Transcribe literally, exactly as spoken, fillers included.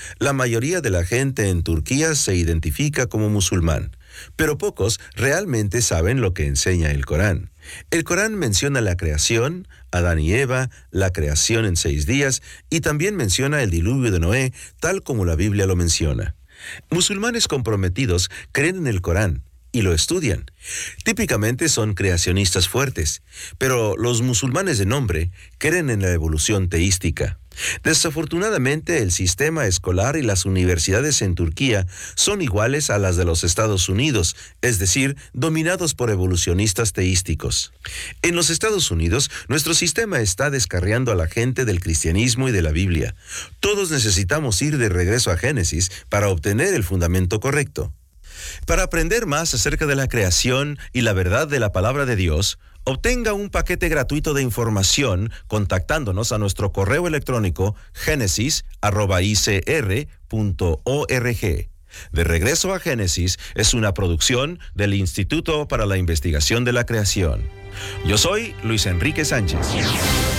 La mayoría de la gente en Turquía se identifica como musulmán, pero pocos realmente saben lo que enseña el Corán. El Corán menciona la creación, Adán y Eva, la creación en seis días, y también menciona el diluvio de Noé, tal como la Biblia lo menciona. Musulmanes comprometidos creen en el Corán y lo estudian. Típicamente son creacionistas fuertes, pero los musulmanes de nombre creen en la evolución teística. Desafortunadamente, el sistema escolar y las universidades en Turquía son iguales a las de los Estados Unidos, es decir, dominados por evolucionistas teísticos. En los Estados Unidos, nuestro sistema está descarriando a la gente del cristianismo y de la Biblia. Todos necesitamos ir de regreso a Génesis para obtener el fundamento correcto. Para aprender más acerca de la creación y la verdad de la palabra de Dios, obtenga un paquete gratuito de información contactándonos a nuestro correo electrónico génesis arroba i c r punto org. De regreso a Génesis es una producción del Instituto para la Investigación de la Creación. Yo soy Luis Enrique Sánchez.